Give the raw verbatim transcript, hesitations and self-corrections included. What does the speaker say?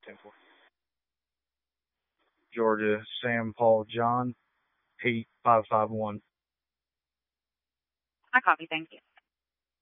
ten four. Georgia, Sam Paul John, eight five five one. I copy. Thank you.